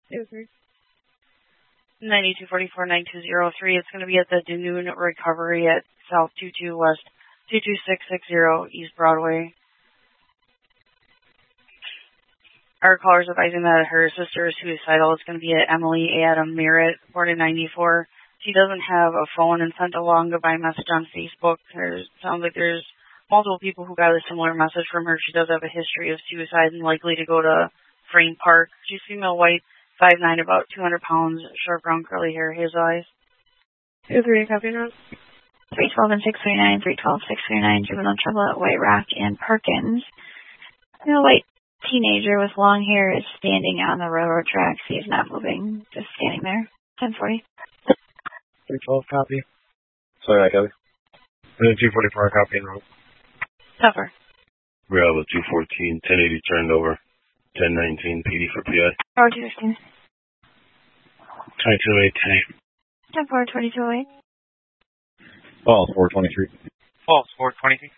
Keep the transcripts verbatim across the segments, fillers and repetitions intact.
ninety-two forty-four nine two zero three. It's going to be at the Danoon Recovery at South twenty-two West two two six six zero East Broadway. Our caller's advising that her sister is suicidal. It's going to be at Emily Adam Merritt, born in ninety-four. She doesn't have a phone and sent a long goodbye message on Facebook. There's sounds like there's multiple people who got a similar message from her. She does have a history of suicide and likely to go to Frame Park. She's female, white, five nine, about two hundred pounds, short brown curly hair, hazel eyes. two three, copy note. three twelve and six three nine, three twelve, six three nine, juvenile trouble at White Rock and Perkins. A white teenager with long hair is standing on the railroad tracks. He's not moving, just standing there. ten forty. three twelve, copy. Sorry, I copy. two forty-four, copy and roll. Tougher. We have a two fourteen, ten eighty turned over, ten nineteen P D for P I. Power two fifteen. twenty-two eight, ten eight. ten four, twenty-two eight. False, four twenty-three. False, four twenty-three.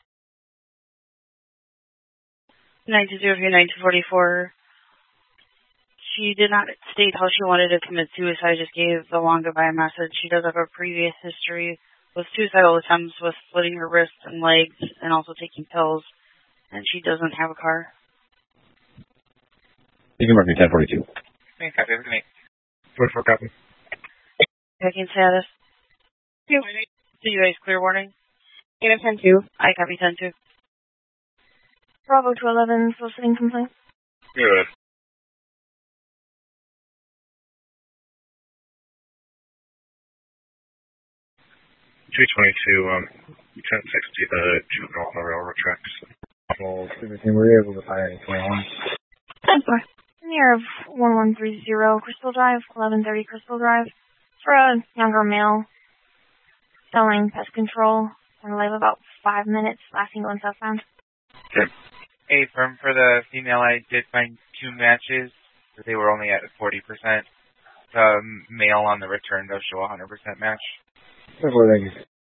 nine two zero three nine two forty-four. She did not state how she wanted to commit suicide, just gave the long goodbye message. She does have a previous history with suicidal attempts with splitting her wrists and legs and also taking pills. And she doesn't have a car. You can mark me ten forty-two. Okay, copy, everything eight. forty-four, copy. Checking status. Two. C U A's clear warning. Unit ten two. I copy ten two. Bravo two eleven, soliciting complaint. Good. two twenty-two, um, ten sixty, the juvenile on the railroad tracks. Well, were you able to find any twenty-one? ten four. Near of one one three zero Crystal Drive, eleven thirty Crystal Drive. For a younger male selling pest control. Going to live about five minutes, last single and southbound. Okay. Hey, firm for the female, I did find two matches, but they were only at forty percent. The male on the return does show a one hundred percent match. Thank you.